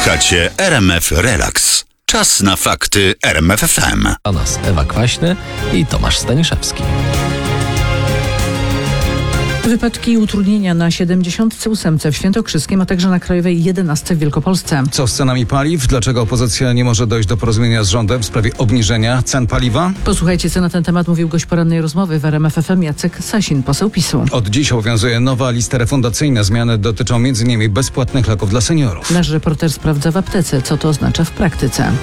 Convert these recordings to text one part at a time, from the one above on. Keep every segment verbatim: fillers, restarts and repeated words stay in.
Słuchacie R M F Relax. Czas na fakty R M F F M. A nas Ewa Kwaśny i Tomasz Staniszewski. Wypadki i utrudnienia na siedemdziesiątce ósemce w Świętokrzyskiem, a także na Krajowej jedenastce w Wielkopolsce. Co z cenami paliw? Dlaczego opozycja nie może dojść do porozumienia z rządem w sprawie obniżenia cen paliwa? Posłuchajcie, co na ten temat mówił gość porannej rozmowy w R M F F M Jacek Sasin, poseł PiSu. Od dziś obowiązuje nowa lista refundacyjna. Zmiany dotyczą między innymi bezpłatnych leków dla seniorów. Nasz reporter sprawdza w aptece, co to oznacza w praktyce.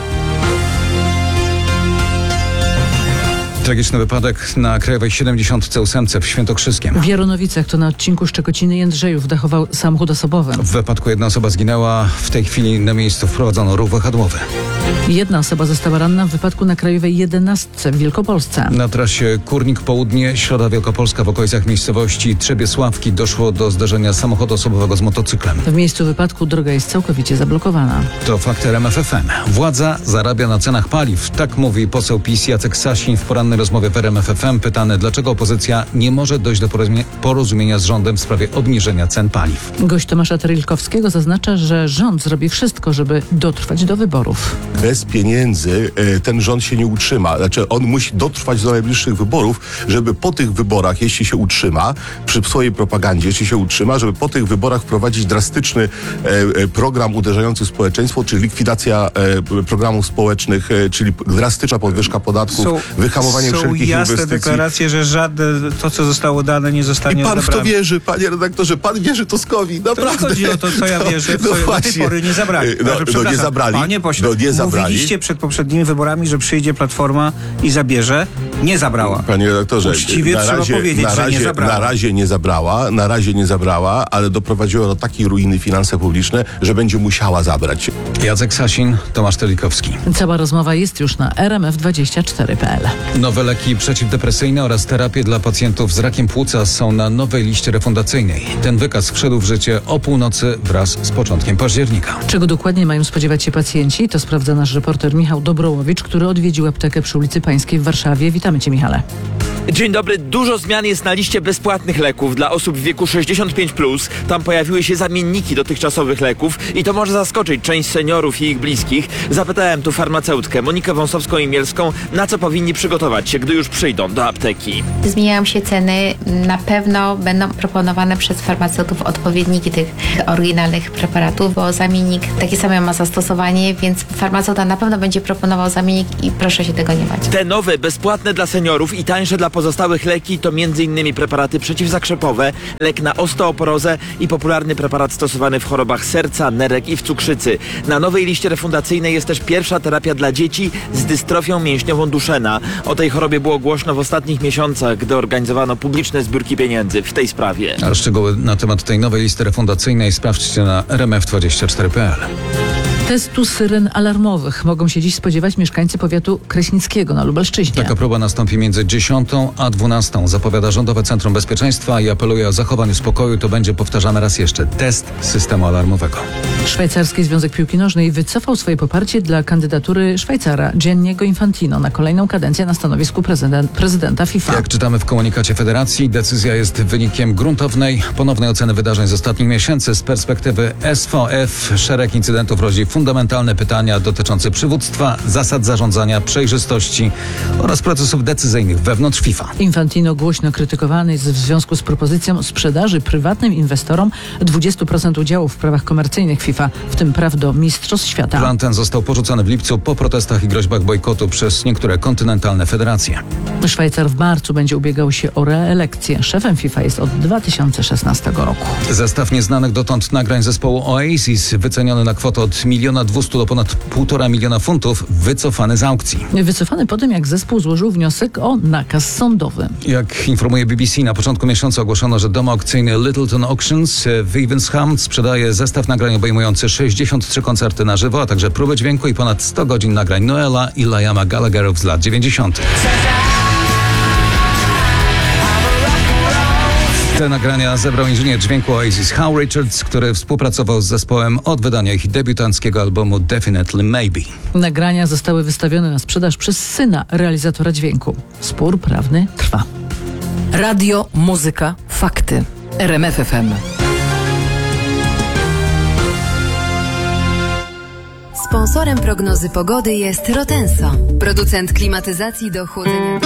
Tragiczny wypadek na Krajowej siedemdziesiątce ósemce w Świętokrzyskiem. W Jaronowicach, to na odcinku Szczekociny Jędrzejów, dachował samochód osobowy. W wypadku jedna osoba zginęła. W tej chwili na miejscu wprowadzono ruch wahadłowy. Jedna osoba została ranna w wypadku na Krajowej jedenastce w Wielkopolsce. Na trasie Kurnik Południe, Środa Wielkopolska w okolicach miejscowości Trzebiesławki doszło do zderzenia samochodu osobowego z motocyklem. W miejscu wypadku droga jest całkowicie zablokowana. To fakt R M F F M. Władza zarabia na cenach paliw. Tak mówi poseł PiS Jacek Sasin w porannej rozmowie w R M F F M. Pytany, dlaczego opozycja nie może dojść do porozumienia z rządem w sprawie obniżenia cen paliw. Gość Tomasza Terlikowskiego zaznacza, że rząd zrobi wszystko, żeby dotrwać do wyborów. Bez pieniędzy ten rząd się nie utrzyma. Znaczy on musi dotrwać do najbliższych wyborów, żeby po tych wyborach, jeśli się utrzyma, przy swojej propagandzie, jeśli się utrzyma, żeby po tych wyborach wprowadzić drastyczny program uderzający w społeczeństwo, czyli likwidacja programów społecznych, czyli drastyczna podwyżka podatków, są, wyhamowanie są wszelkich jasne inwestycji. deklaracje, że żadne to, co zostało dane, nie zostanie I pan odebrane. w to wierzy, panie redaktorze, pan wierzy Tuskowi, naprawdę. To nie chodzi o to, co ja wierzę, no, co no do tej pory nie zabrali. No, Proszę, no nie zabrali. Panie pośle, no, nie zabrali. Mówiliście przed poprzednimi wyborami, że przyjdzie Platforma i zabierze. Nie zabrała. Panie redaktorze, uczciwie na trzeba razie, powiedzieć, na razie, że nie zabrała. Na razie nie zabrała, na razie nie zabrała, ale doprowadziła do takiej ruiny finanse publiczne, że będzie musiała zabrać. Jacek Sasin, Tomasz Terlikowski. Cała rozmowa jest już na R M F dwadzieścia cztery kropka p l. Nowe leki przeciwdepresyjne oraz terapie dla pacjentów z rakiem płuca są na nowej liście refundacyjnej. Ten wykaz wszedł w życie o północy wraz z początkiem października. Czego dokładnie mają spodziewać się pacjenci? To sprawdza nasz reporter Michał Dobrołowicz, który odwiedził aptekę przy ulicy Pańskiej w Warszawie. Witamy Cię, Michale. Dzień dobry. Dużo zmian jest na liście bezpłatnych leków dla osób w wieku sześćdziesiąt pięć plus. Tam pojawiły się zamienniki dotychczasowych leków i to może zaskoczyć część seniorów i ich bliskich. Zapytałem tu farmaceutkę Monikę Wąsowską-Imielską, na co powinni przygotować się, gdy już przyjdą do apteki. Zmieniają się ceny. Na pewno będą proponowane przez farmaceutów odpowiedniki tych oryginalnych preparatów, bo zamiennik takie same ma zastosowanie, więc farmaceuta na pewno będzie proponował zamiennik i proszę się tego nie bać. Te nowe, bezpłatne dla seniorów i tańsze dla pozostałych leki to między innymi preparaty przeciwzakrzepowe, lek na osteoporozę i popularny preparat stosowany w chorobach serca, nerek i w cukrzycy. Na nowej liście refundacyjnej jest też pierwsza terapia dla dzieci z dystrofią mięśniową Duchenne. O tej chorobie było głośno w ostatnich miesiącach, gdy organizowano publiczne zbiórki pieniędzy w tej sprawie. A szczegóły na temat tej nowej listy refundacyjnej sprawdźcie na R M F dwadzieścia cztery kropka p l. Testu syren alarmowych mogą się dziś spodziewać mieszkańcy powiatu kraśnickiego na Lubelszczyźnie. Taka próba nastąpi między dziesiątą a dwunastą. Zapowiada Rządowe Centrum Bezpieczeństwa i apeluje o zachowanie spokoju. To będzie powtarzane raz jeszcze. Test systemu alarmowego. Szwajcarski Związek Piłki Nożnej wycofał swoje poparcie dla kandydatury Szwajcara Gianniego Infantino na kolejną kadencję na stanowisku prezydent, prezydenta FIFA. Jak czytamy w komunikacie federacji, decyzja jest wynikiem gruntownej, ponownej oceny wydarzeń z ostatnich miesięcy. Z perspektywy S V F szereg incydentów rodzi fundamentalne pytania dotyczące przywództwa, zasad zarządzania, przejrzystości oraz procesów decyzyjnych wewnątrz FIFA. Infantino głośno krytykowany jest w związku z propozycją sprzedaży prywatnym inwestorom dwadzieścia procent udziałów w prawach komercyjnych FIFA, w tym praw do Mistrzostw Świata. Plan ten został porzucony w lipcu po protestach i groźbach bojkotu przez niektóre kontynentalne federacje. Szwajcar w marcu będzie ubiegał się o reelekcję. Szefem FIFA jest od dwa tysiące szesnastego roku. Zestaw nieznanych dotąd nagrań zespołu Oasis, wyceniony na kwotę od miliona dwustu do ponad półtora miliona funtów, wycofany z aukcji. Wycofany po tym, jak zespół złożył wniosek o nakaz sądowy. Jak informuje B B C, na początku miesiąca ogłoszono, że dom aukcyjny Littleton Auctions w Evesham sprzedaje zestaw nagrań obejmujący sześćdziesiąt trzy koncerty na żywo, a także próbę dźwięku i ponad sto godzin nagrań Noela i Liama Gallagherów z lat dziewięćdziesiątych. Te nagrania zebrał inżynier dźwięku Oasis Howe Richards, który współpracował z zespołem od wydania ich debiutanckiego albumu Definitely Maybe. Nagrania zostały wystawione na sprzedaż przez syna realizatora dźwięku. Spór prawny trwa. Radio, muzyka, fakty. R M F F M. Sponsorem prognozy pogody jest Rotenso, producent klimatyzacji do chłodzenia.